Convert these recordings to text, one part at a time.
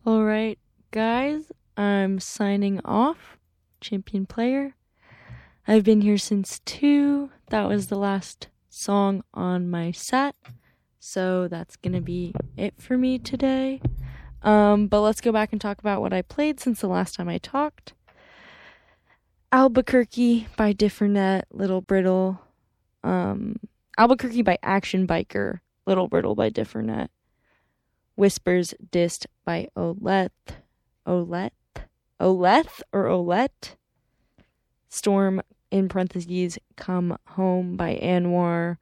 Alright, guys, I'm signing off. Champion Player. I've been here since 2. That was the last song on my set. So that's gonna be it for me today. But let's go back and talk about what I played since the last time I talked. Albuquerque by Differnet, Little Brittle. Albuquerque by Action Biker, Little Brittle by Differnet. Whispers Dist by Oleth. Storm, in parentheses, Come Home by Anwar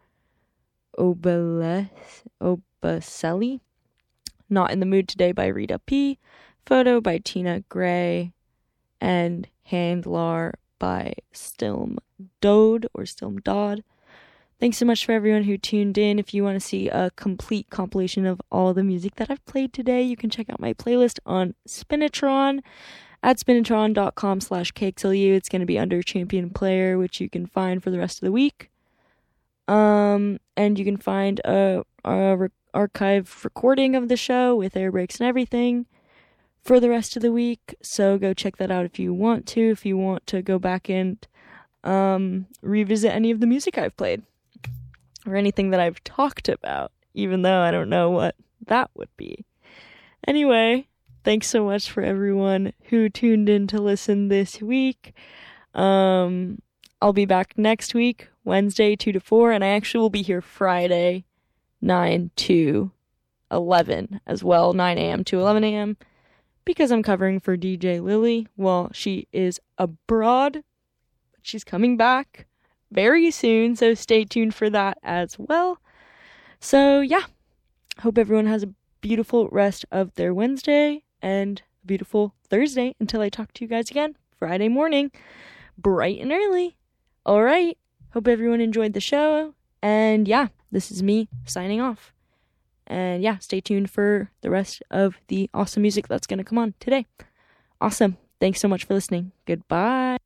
Obaselli. Not in the Mood Today by Rita P. Photo by Tina Gray. And Handlar by Stilm Dodd. Thanks so much for everyone who tuned in. If you want to see a complete compilation of all the music that I've played today, you can check out my playlist on Spinitron at spinitron.com/KXLU. It's going to be under Champion Player, which you can find for the rest of the week. And you can find a archive recording of the show with air breaks and everything for the rest of the week. So go check that out if you want to. If you want to go back and revisit any of the music I've played. Or anything that I've talked about, even though I don't know what that would be. Anyway, thanks so much for everyone who tuned in to listen this week. I'll be back next week, Wednesday, 2 to 4, and I actually will be here Friday, 9 to 11 as well, 9 a.m. to 11 a.m., because I'm covering for DJ Lily while she is abroad. She's coming back very soon, so stay tuned for that as well. So yeah, hope everyone has a beautiful rest of their Wednesday and a beautiful Thursday until I talk to you guys again Friday morning, bright and early. All right, hope everyone enjoyed the show, and yeah, this is me signing off. And yeah, stay tuned for the rest of the awesome music that's going to come on today. Awesome. Thanks so much for listening. Goodbye.